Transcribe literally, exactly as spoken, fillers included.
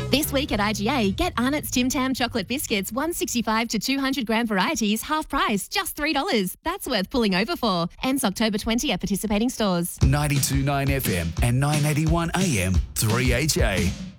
This week at I G A, get Arnott's Tim Tam chocolate biscuits, one sixty-five to two hundred gram varieties, half price, just three dollars. That's worth pulling over for. Ends October twentieth at participating stores. ninety-two point nine F M and nine eighty-one A M, three H A.